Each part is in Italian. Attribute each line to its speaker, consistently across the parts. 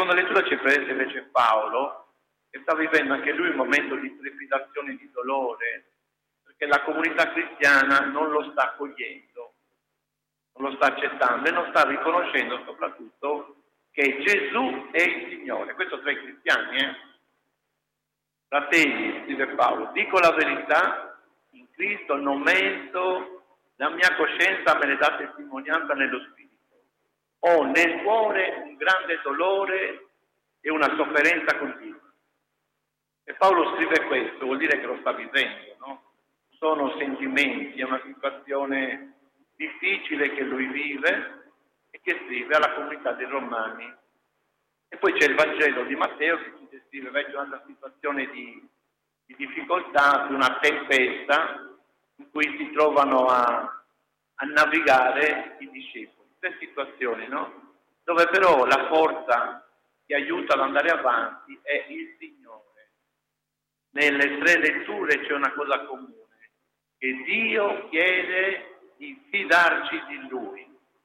Speaker 1: seconda lettura ci presenta invece Paolo, che sta vivendo anche lui un momento di trepidazione e di dolore, perché la comunità cristiana non lo sta accogliendo, non lo sta accettando e non sta riconoscendo soprattutto che Gesù è il Signore. Questo tra i cristiani, Fratelli, scrive Paolo, dico la verità, in Cristo non mento, la mia coscienza me ne dà testimonianza nello Spirito. Ho nel cuore un grande dolore e una sofferenza continua. E Paolo scrive questo, vuol dire che lo sta vivendo, no? Sono sentimenti, è una situazione difficile che lui vive e che scrive alla comunità dei Romani. E poi c'è il Vangelo di Matteo che ci descrive invece una situazione di difficoltà, di una tempesta in cui si trovano a navigare i discepoli. Tre situazioni, no? Dove però la forza che aiuta ad andare avanti è il Signore. Nelle tre letture c'è una cosa comune, che Dio chiede di fidarci di Lui.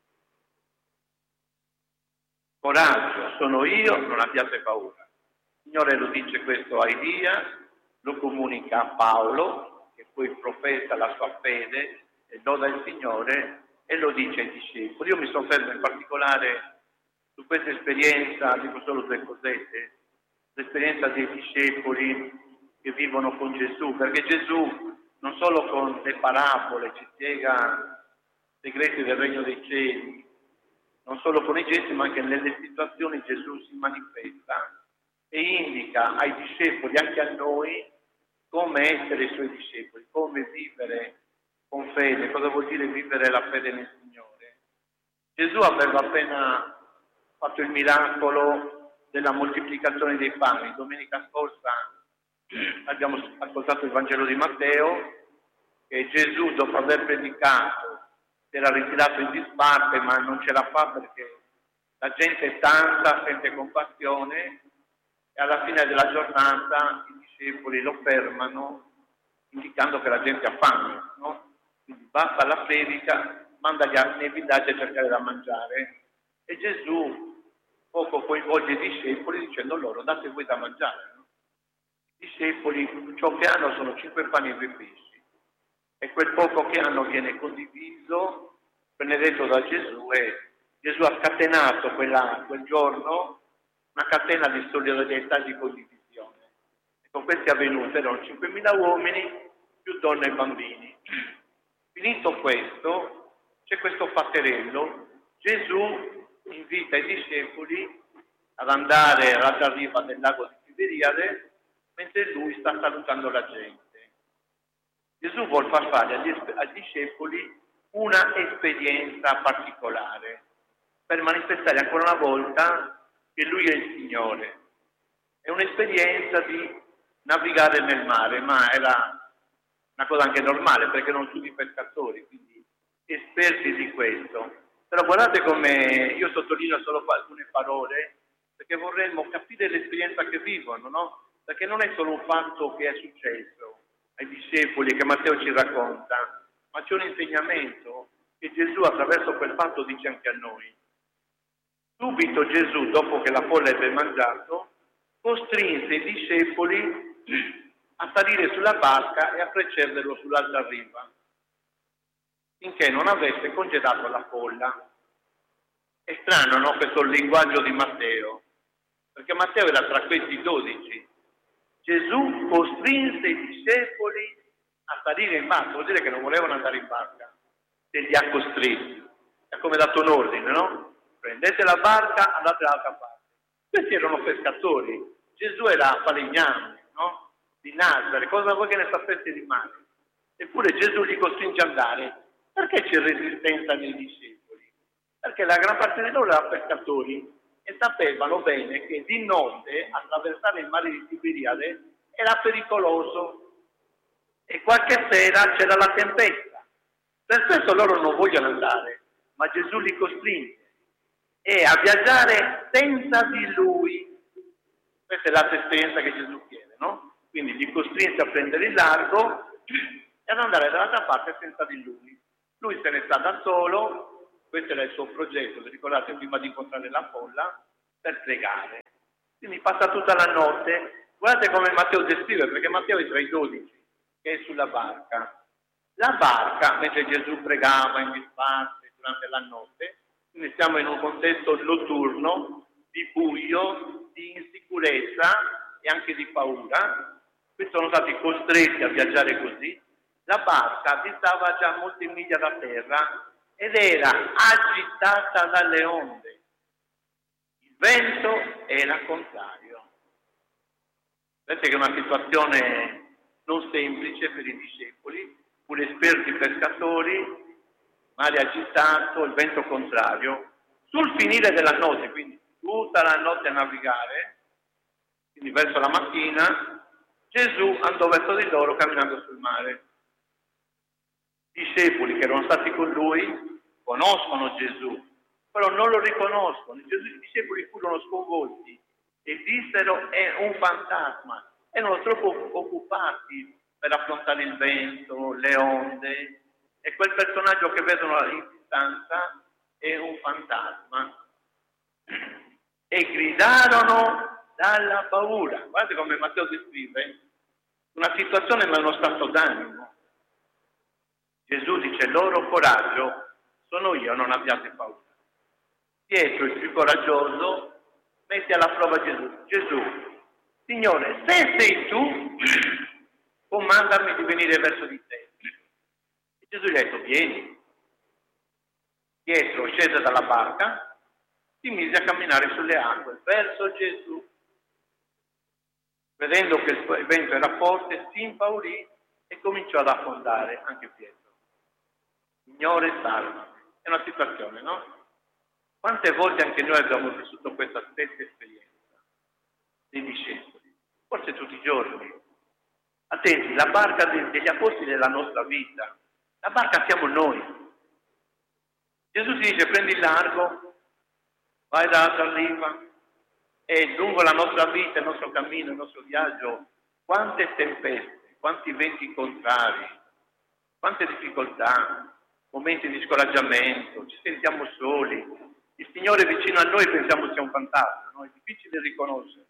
Speaker 1: Coraggio, sono io, non abbiate paura. Il Signore lo dice questo a Elia, lo comunica a Paolo, che poi professa la sua fede e loda il Signore, e lo dice ai discepoli. Io mi soffermo in particolare su questa esperienza, dico solo due cosette, l'esperienza dei discepoli che vivono con Gesù, perché Gesù non solo con le parabole ci spiega i segreti del regno dei cieli, non solo con i gesti, ma anche nelle situazioni Gesù si manifesta e indica ai discepoli, anche a noi, come essere i suoi discepoli, come vivere con fede, cosa vuol dire vivere la fede nel Signore. Gesù aveva appena fatto il miracolo della moltiplicazione dei pani. Domenica scorsa abbiamo ascoltato il Vangelo di Matteo, che Gesù, dopo aver predicato, si era ritirato in disparte, ma non ce la fa perché la gente è tanta, sente compassione, e alla fine della giornata i discepoli lo fermano indicando che la gente ha fame, no? Quindi basta la predica, mandali nei villaggi a cercare da mangiare, e Gesù poco coinvolge i discepoli dicendo loro date voi da mangiare, no? I discepoli ciò che hanno sono 5 pani e 2 pesci, e quel poco che hanno viene condiviso, benedetto da Gesù, e Gesù ha scatenato quel giorno una catena di solidarietà e di condivisione. E con questi avvenuti erano 5.000 uomini più donne e bambini. Finito questo, c'è questo fatterello, Gesù invita i discepoli ad andare alla riva del lago di Tiberiade mentre lui sta salutando la gente. Gesù vuol far fare agli discepoli una esperienza particolare per manifestare ancora una volta che lui è il Signore. È un'esperienza di navigare nel mare, ma era una cosa anche normale perché non sono i pescatori, quindi esperti di questo. Però guardate come io sottolineo solo alcune parole, perché vorremmo capire l'esperienza che vivono, no? Perché non è solo un fatto che è successo ai discepoli che Matteo ci racconta, ma c'è un insegnamento che Gesù attraverso quel fatto dice anche a noi. Subito Gesù, dopo che la folla ebbe mangiato, costrinse i discepoli a salire sulla barca e a precederlo sull'altra riva, finché non avesse congedato la folla. È strano, no, questo linguaggio di Matteo, perché Matteo era tra questi 12. Gesù costrinse i discepoli a salire in barca, vuol dire che non volevano andare in barca, se li ha costretti. È come dato un ordine, no? Prendete la barca, andate dall'altra parte. Questi erano pescatori, Gesù era falegname, no? Di Nazareth, cosa vuoi che ne sapesse di mare? Eppure Gesù li costringe ad andare. Perché c'è resistenza nei discepoli? Perché la gran parte di loro erano pescatori e sapevano bene che di notte attraversare il mare di Tiberiade era pericoloso e qualche sera c'era la tempesta. Per questo loro non vogliono andare, ma Gesù li costringe e a viaggiare senza di lui. Questa è l'altra esperienza che Gesù chiede, no? Quindi li costringe a prendere il largo e ad andare dall'altra parte senza di lui. Lui se ne sta da solo, questo era il suo progetto, vi ricordate, prima di incontrare la folla, per pregare. Quindi passa tutta la notte. Guardate come Matteo descrive, perché Matteo è tra i 12, che è sulla barca. La barca, mentre Gesù pregava in disparte durante la notte, quindi siamo in un contesto notturno, di buio, di insicurezza e anche di paura. Qui sono stati costretti a viaggiare così. La barca distava già molte miglia da terra ed era agitata dalle onde. Il vento era contrario. Vedete che è una situazione non semplice per i discepoli, pur esperti pescatori, mare agitato, il vento contrario. Sul finire della notte, quindi tutta la notte a navigare, quindi verso la mattina, Gesù andò verso di loro camminando sul mare. I discepoli che erano stati con lui conoscono Gesù, però non lo riconoscono. I discepoli furono sconvolti e dissero è un fantasma. Erano troppo occupati per affrontare il vento, le onde, e quel personaggio che vedono in distanza è un fantasma. E gridarono dalla paura. Guardate come Matteo descrive una situazione ma uno stato d'animo. Gesù dice loro coraggio, sono io, non abbiate paura. Pietro, il più coraggioso, mette alla prova Gesù. Gesù, Signore, se sei tu, comandami di venire verso di te. E Gesù gli ha detto, vieni. Pietro scese dalla barca, si mise a camminare sulle acque verso Gesù. Vedendo che il vento era forte, si impaurì e cominciò ad affondare anche Pietro. Signore, salva. È una situazione, no? Quante volte anche noi abbiamo vissuto questa stessa esperienza dei discepoli? Forse tutti i giorni. Attenti, la barca degli apostoli è la nostra vita. La barca siamo noi. Gesù ti dice prendi il largo, vai dall'altra riva e lungo la nostra vita, il nostro cammino, il nostro viaggio, quante tempeste, quanti venti contrari, quante difficoltà, momenti di scoraggiamento, ci sentiamo soli, il Signore vicino a noi pensiamo sia un fantasma, no? È difficile riconoscerlo.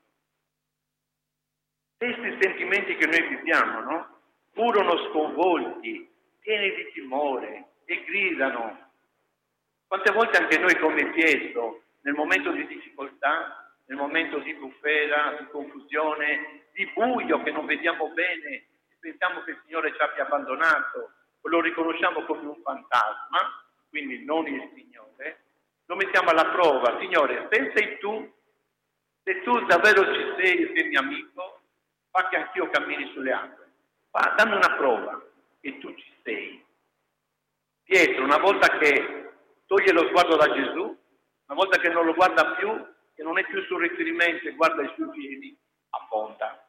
Speaker 1: Questi sentimenti che noi viviamo, no? Furono sconvolti, pieni di timore e gridano. Quante volte anche noi come Pietro, nel momento di difficoltà, nel momento di bufera, di confusione, di buio che non vediamo bene, pensiamo che il Signore ci abbia abbandonato, o lo riconosciamo come un fantasma, quindi non il Signore, lo mettiamo alla prova. Signore, se sei tu, se tu davvero ci sei e sei mio amico, fa che anch'io cammini sulle acque. Dammi una prova che tu ci sei. Pietro, una volta che toglie lo sguardo da Gesù, una volta che non lo guarda più, che non è più sul riferimento e guarda i suoi piedi, affonda.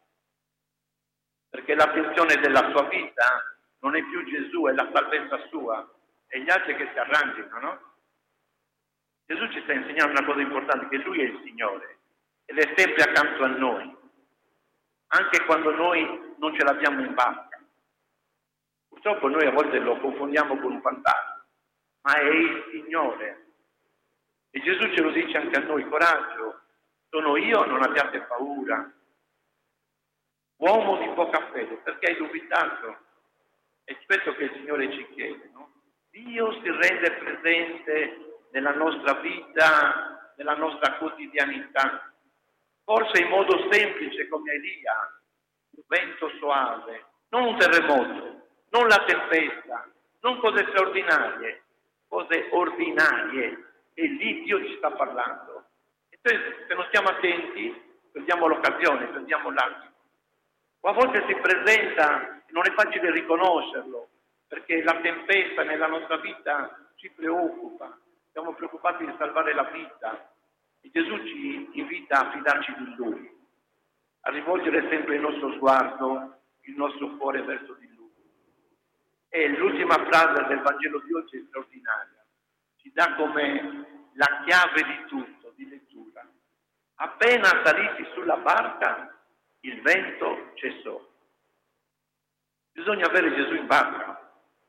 Speaker 1: Perché l'attenzione della sua vita non è più Gesù, è la salvezza sua, e gli altri che si arrangino, no? Gesù ci sta insegnando una cosa importante, che Lui è il Signore, ed è sempre accanto a noi, anche quando noi non ce l'abbiamo in barca. Purtroppo noi a volte lo confondiamo con un fantasma, ma è il Signore. E Gesù ce lo dice anche a noi, coraggio, sono io, non abbiate paura. Uomo di poca fede, perché hai dubitato? È questo che il Signore ci chiede, no? Dio si rende presente nella nostra vita, nella nostra quotidianità, forse in modo semplice come Elia, un vento soave, non un terremoto, non la tempesta, non cose straordinarie, cose ordinarie, e lì Dio ci sta parlando. E poi, se non stiamo attenti, perdiamo l'occasione, perdiamo l'attimo. O a volte si presenta, non è facile riconoscerlo, perché la tempesta nella nostra vita ci preoccupa, siamo preoccupati di salvare la vita, e Gesù ci invita a fidarci di Lui, a rivolgere sempre il nostro sguardo, il nostro cuore verso di Lui. E l'ultima frase del Vangelo di oggi è straordinaria, ci dà come la chiave di tutto, di lettura. Appena saliti sulla barca, il vento cessò. Bisogna avere Gesù in barca.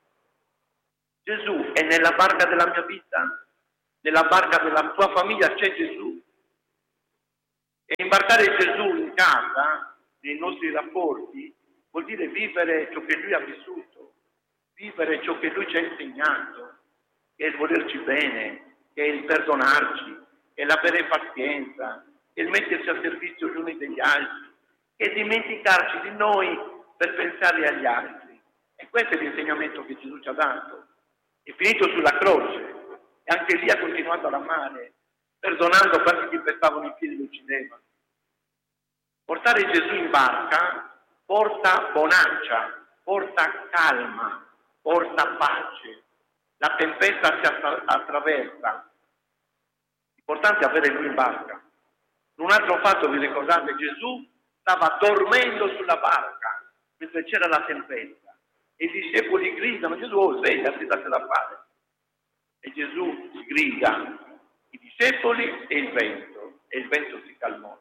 Speaker 1: Gesù è nella barca della mia vita, nella barca della tua famiglia c'è Gesù. È imbarcato Portare Gesù in casa, nei nostri rapporti, vuol dire vivere ciò che Lui ha vissuto, vivere ciò che Lui ci ha insegnato, che è il volerci bene, che è il perdonarci, che è l'avere pazienza, che è il metterci a servizio gli uni degli altri, che è dimenticarci di noi per pensare agli altri. E questo è l'insegnamento che Gesù ci ha dato. È finito sulla croce e anche lì ha continuato ad amare, perdonando quanti gli pestavano i piedi e lo uccidevano. Portare Gesù in barca porta bonaccia, porta calma, porta pace. La tempesta si attraversa. L'importante è avere Lui in barca. Un altro fatto, vi ricordate, Gesù stava dormendo sulla barca mentre c'era la tempesta. E i discepoli gridano: Gesù, svegliati, date da fare. E Gesù grida, i discepoli e il vento si calmò.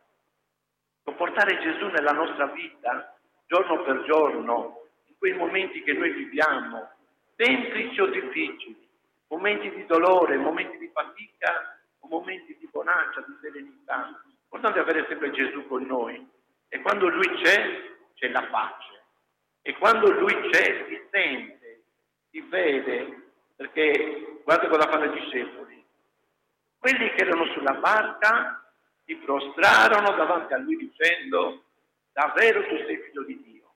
Speaker 1: Portare Gesù nella nostra vita, giorno per giorno, in quei momenti che noi viviamo, semplici o difficili, momenti di dolore, momenti di fatica o momenti di bonaccia, di serenità. L'importante è avere sempre Gesù con noi. E quando Lui c'è la pace. E quando Lui c'è, si sente, si vede, perché guardate cosa fanno i discepoli. Quelli che erano sulla barca si prostrarono davanti a Lui dicendo: davvero tu sei figlio di Dio.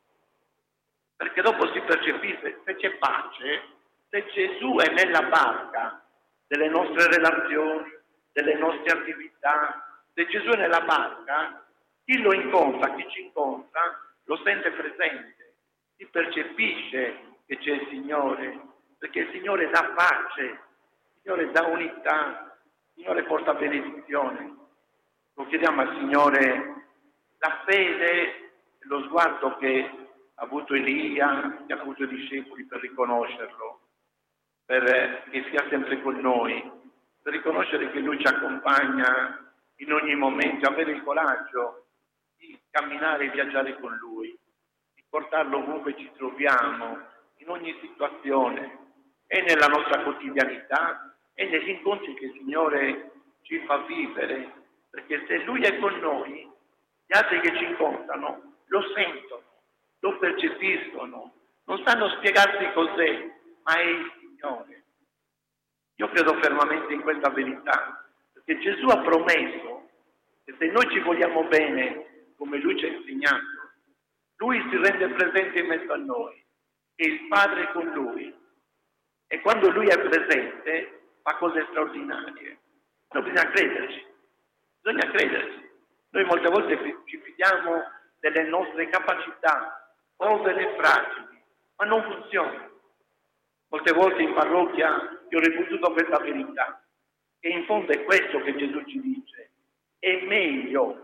Speaker 1: Perché dopo si percepisce, se c'è pace, se Gesù è nella barca delle nostre relazioni, delle nostre attività, se Gesù è nella barca, chi lo incontra, chi ci incontra, lo sente presente, si percepisce che c'è il Signore, perché il Signore dà pace, il Signore dà unità, il Signore porta benedizione. Lo chiediamo al Signore la fede, lo sguardo che ha avuto Elia, che ha avuto i discepoli per riconoscerlo, per che sia sempre con noi, per riconoscere che Lui ci accompagna in ogni momento, avere il coraggio di camminare e viaggiare con Lui, di portarlo ovunque ci troviamo, in ogni situazione, e nella nostra quotidianità, e negli incontri che il Signore ci fa vivere. Perché se Lui è con noi, gli altri che ci incontrano lo sentono, lo percepiscono, non sanno spiegarsi cos'è, ma è il Signore. Io credo fermamente in questa verità, perché Gesù ha promesso che se noi ci vogliamo bene, come Lui ci ha insegnato, Lui si rende presente in mezzo a noi e il Padre è con Lui. E quando Lui è presente, fa cose straordinarie. Però bisogna crederci. Bisogna crederci. Noi molte volte ci fidiamo delle nostre capacità, povere e fragili, ma non funziona. Molte volte in parrocchia io ho ripetuto questa verità, e in fondo è questo che Gesù ci dice. È meglio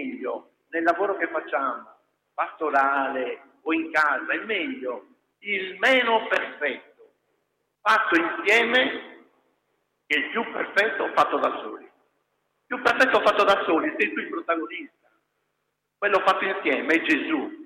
Speaker 1: nel lavoro che facciamo, pastorale o in casa, è meglio il meno perfetto, fatto insieme, che il più perfetto fatto da soli. Più perfetto fatto da soli, sei tu il protagonista. Quello fatto insieme è Gesù.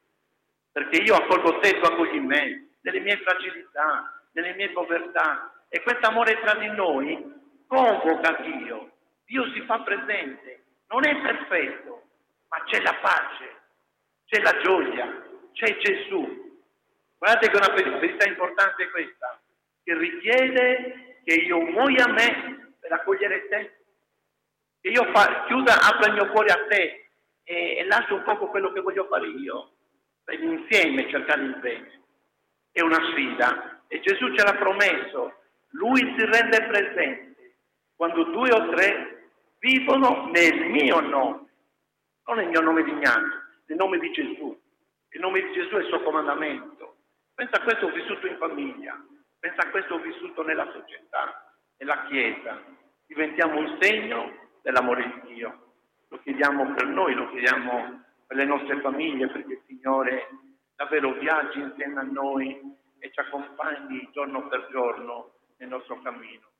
Speaker 1: Perché io accolgo te, tu accogli me, nelle mie fragilità, nelle mie povertà. E questo amore tra di noi convoca Dio. Dio si fa presente. Non è perfetto, ma c'è la pace, c'è la gioia, c'è Gesù. Guardate che una verità importante è questa, che richiede che io muoia a me per accogliere te. Che io apro il mio cuore a te e lascio un poco quello che voglio fare io, per insieme cercare il bene. È una sfida e Gesù ce l'ha promesso. Lui si rende presente quando 2 o 3 vivono nel mio nome, non nel mio nome di Gnano, nel nome di Gesù. Il nome di Gesù è il suo comandamento. Pensa a questo ho vissuto in famiglia, pensa a questo ho vissuto nella società, nella Chiesa. Diventiamo un segno dell'amore di Dio. Lo chiediamo per noi, lo chiediamo per le nostre famiglie, perché il Signore davvero viaggi insieme a noi e ci accompagni giorno per giorno nel nostro cammino.